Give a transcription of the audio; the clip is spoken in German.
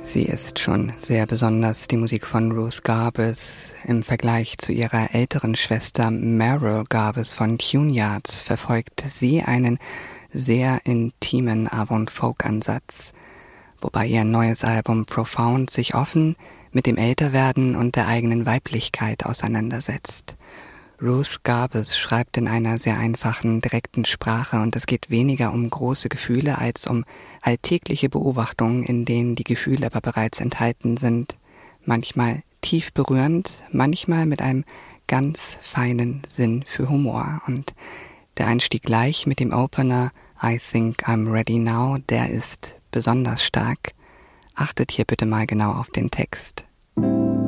Sie ist schon sehr besonders, die Musik von Ruth Garbus. Im Vergleich zu ihrer älteren Schwester Meryl Garbus von Tuneyards verfolgt sie einen sehr intimen Avant-Folk-Ansatz, wobei ihr neues Album Profound sich offen mit dem Älterwerden und der eigenen Weiblichkeit auseinandersetzt. Ruth Garbus schreibt in einer sehr einfachen, direkten Sprache und es geht weniger um große Gefühle als um alltägliche Beobachtungen, in denen die Gefühle aber bereits enthalten sind. Manchmal tief berührend, manchmal mit einem ganz feinen Sinn für Humor. Und der Einstieg gleich mit dem Opener I Think I'm Ready Now, der ist besonders stark. Achtet hier bitte mal genau auf den Text.